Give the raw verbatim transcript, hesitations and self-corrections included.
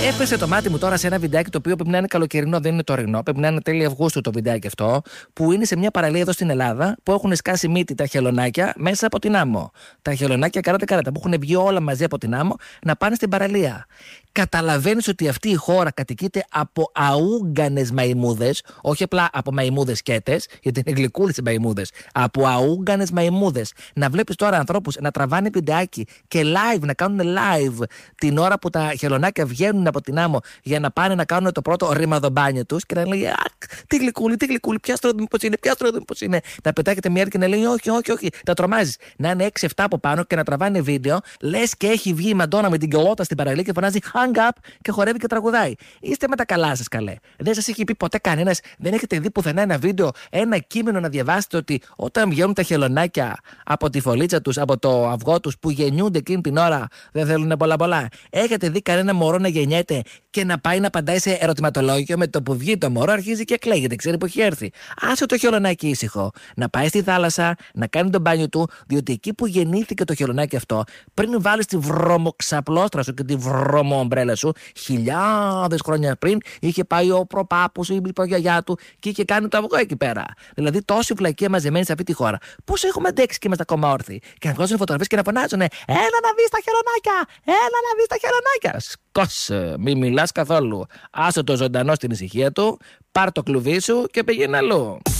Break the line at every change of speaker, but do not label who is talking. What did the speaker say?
Έπεσε το μάτι μου τώρα σε ένα βιντεάκι το οποίο πρέπει να είναι καλοκαιρινό, δεν είναι τωρινό. Πρέπει να είναι τέλη Αυγούστου το βιντεάκι αυτό. Που είναι σε μια παραλία εδώ στην Ελλάδα που έχουν σκάσει μύτη τα χελωνάκια μέσα από την άμμο. Τα χελωνάκια καράτε καράτα που έχουν βγει όλα μαζί από την άμμο να πάνε στην παραλία. Καταλαβαίνεις ότι αυτή η χώρα κατοικείται από αούγκανες μαϊμούδες, όχι απλά από μαϊμούδες σκέτες, γιατί είναι γλυκούλες οι μαϊμούδες. Από αούγκανες μαϊμούδες. Να βλέπεις τώρα ανθρώπους να τραβάνε βιντεάκι και live, να κάνουν live την ώρα που τα χελωνάκια βγαίνουν από την άμμο για να πάνε να κάνουν το πρώτο ρημαδομπάνιο τους και να λέει αχ, τι γλυκούλη, τι γλυκούλη, πιάστρο εδώ μήπως είναι, πιάστρο εδώ μήπως είναι. Να πετάγεται μια και να λέει όχι, όχι, όχι. Τα τρομάζεις. Να είναι έξι επτά από πάνω και να τραβάνε βίντεο, λες και έχει βγει η Μαντόνα με την κελότα στην παραλία και φωνάζει hang up και χορεύει και τραγουδάει. Είστε με τα καλά σας, καλέ. Δεν σας έχει πει ποτέ κανένας, δεν έχετε δει πουθενά ένα βίντεο, ένα κείμενο να διαβάσετε ότι όταν βγαίνουν τα χελωνάκια από τη φωλίτσα τους, από το αυγό τους που γεννιούνται εκείνη την ώρα, δεν θέλουν πολλά πολλά. Έχετε δει κανένα μωρό να γεννιέται και να πάει να απαντάει σε ερωτηματολόγιο με το που βγει το μωρό, αρχίζει και κλαίγεται, ξέρει που έχει έρθει. Άσε το χελωνάκι ήσυχο, να πάει στη θάλασσα, να κάνει τον μπάνιο του, διότι εκεί που γεννήθηκε το χελωνάκι αυτό, πριν βάλει τη βρωμοξαπλώστρα σου και τη βρωμοομπρέλα σου, χιλιάδες χρόνια πριν είχε πάει ο προπάπους ή η προγιαγιά του και είχε κάνει το αυγό εκεί πέρα. Δηλαδή, τόση βλακεία μαζεμένη σε αυτή τη χώρα. Πώς έχουμε αντέξει και είμαστε ακόμα όρθιοι και να βγάζουν φωτογραφίες και να φωνάζουν έλα να δεις τα χελωνάκια! Έλα να δεις τα χελωνάκια! Σκόσε, μη μιλάς καθόλου. Άσε το ζωντανό στην ησυχία του, πάρ το κλουβί σου και πήγαινε αλλού.